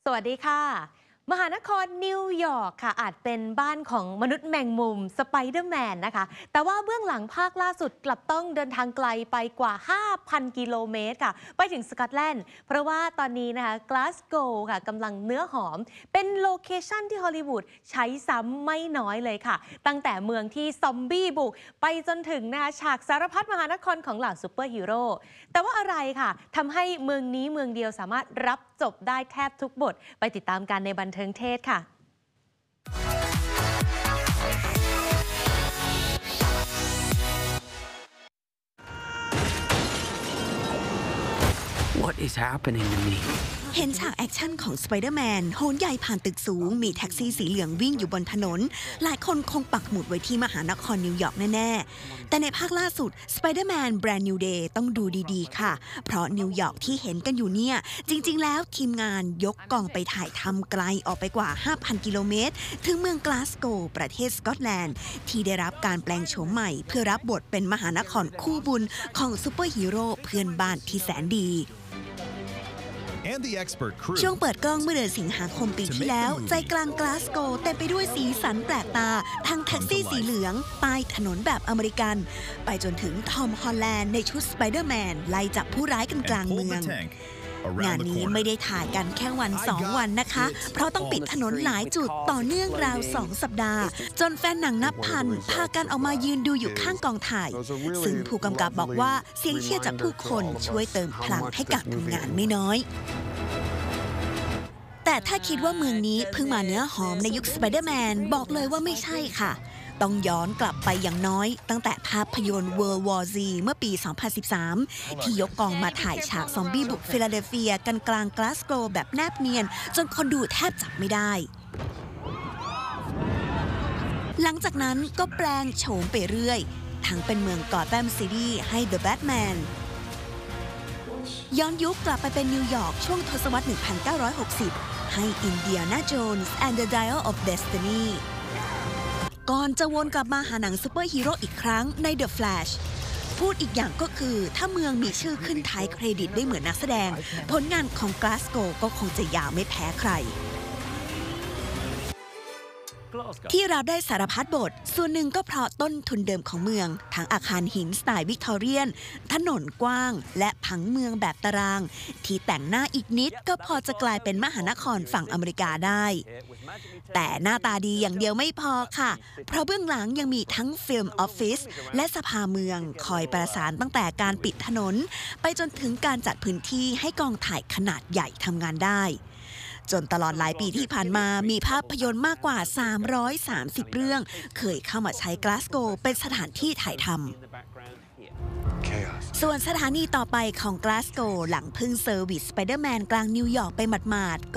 วัสดีค่ะมหานครนิวยอร์กค่ะอาจเป็นบ้านของมนุษย์แมงมุมสไปเดอร์แมนนะคะแต่ว่าเบื้องหลังภาคล่าสุดกลับต้องเดินทางไกลไปกว่า 5,000 กิโลเมตรค่ะไปถึงสกอตแลนด์เพราะว่าตอนนี้นะคะกลาสโกว์ค่ะกำลังเนื้อหอมเป็นโลเคชั่นที่ฮอลลีวูดใช้ซ้ำไม่น้อยเลยค่ะตั้งแต่เมืองที่ซอมบี้บุกไปจนถึงนะคะฉากสารพัดมหานครของเหล่าซูเปอร์ฮีโร่แต่ว่าอะไรค่ะทำให้เมืองนี้เมืองเดียวสามารถรับจบได้แทบทุกบทไปติดตามกันในบันเทิงเทศค่ะ What is happening to me? เห็นฉากแอคชั่นของสไปเดอร์แมนโหนใหญ่ผ่านตึกสูงมีแท็กซี่สีเหลืองวิ่งอยู่บนถนนหลายคนคงปักหมุดไว้ที่มหานครนิวยอร์กแน่ๆแต่ในภาคล่าสุด Spider-Man Brand New Day ต้องดูดีๆค่ะเพราะนิวยอร์กที่เห็นกันอยู่เนี่ยจริงๆแล้วทีมงานยกกองไปถ่ายทำไกลออกไปกว่า 5,000 กิโลเมตรถึงเมืองกลาสโกว์ประเทศสกอตแลนด์ที่ได้รับการแปลงโฉมใหม่เพื่อรับบทเป็นมหานครคู่บุญของซูเปอร์ฮีโร่เพื่อนบ้านที่แสนดีช่วงเปิดกล้องเมื่อเดือนสิงหาคมปีที่แล้วใจกลางกลาสโกว์เต็มไปด้วยสีสันแปลกตาทั้งแท็กซี่สีเหลืองป้ายถนนแบบอเมริกันไปจนถึงทอมฮอลแลนด์ในชุดสไปเดอร์แมนไล่จับผู้ร้ายกันกลางเมืองงานนี้ไม่ได้ถ่ายกันแค่วัน2 วันนะคะเพราะต้องปิดถนนหลายจุดต่อเนื่องราว2 สัปดาห์จนแฟนหนังนับพันพากันออกมายืนดูอยู่ข้างกองถ่ายซึ่งผู้กำกับบอกว่าเสียงเชียร์จากผู้คนช่วยเติมพลังให้การทำงานไม่น้อยแต่ถ้าคิดว่าเมืองนี้เพิ่งมาเนื้อหอมในยุคสไปเดอร์แมนบอกเลยว่าไม่ใช่ค่ะต้องย้อนกลับไปอย่างน้อยตั้งแต่ภาพยนตร์ World War Z เมื่อปี 2013 ที่ยกกองมาถ่ายฉากซอมบี้บุกฟิลาเดลเฟียกันกลางกลาสโกว์แบบแนบเนียนจนคนดูแทบจับไม่ได้หลังจากนั้นก็แปลงโฉมไปเรื่อยทั้งเป็นเมืองกอแธมซิตี้ให้ The Batman ย้อนยุคกลับไปเป็นนิวยอร์กช่วงทศวรรษ 1960 ให้ Indiana Jones and the Dial of Destiny ก่อนจะวนกลับมาหาหนังซูเปอร์ฮีโร่อีกครั้งใน The Flash พูดอีกอย่างก็คือถ้าเมืองมีชื่อขึ้นท้ายเครดิตได้เหมือนนักแสดงผลงานของ Glasgow ก็คงจะยาวไม่แพ้ใครที่เราได้สารพัดบทส่วนหนึ่งก็เพราะต้นทุนเดิมของเมืองทั้งอาคารหินสไตล์วิกตอเรียนถนนกว้างและผังเมืองแบบตารางที่แต่งหน้าอีกนิดก็พอจะกลายเป็นมหานครฝั่งอเมริกาได้แต่หน้าตาดีอย่างเดียวไม่พอค่ะเพราะเบื้องหลังยังมีทั้งฟิล์มออฟฟิศและสภาเมืองคอยประสานตั้งแต่การปิดถนนไปจนถึงการจัดพื้นที่ให้กองถ่ายขนาดใหญ่ทำงานได้จนตลอดหลายปีที่ผ่านมามีภาพยนตร์มากกว่า330เรื่องเคยเข้ามาใช้กลาสโกว์เป็นสถานที่ถ่ายทำส่วนสถานีต่อไปของกลาสโกว์หลังพึ่งเซอร์วิสสไปเดอร์แมนกลางนิวยอร์กไปหมาดๆ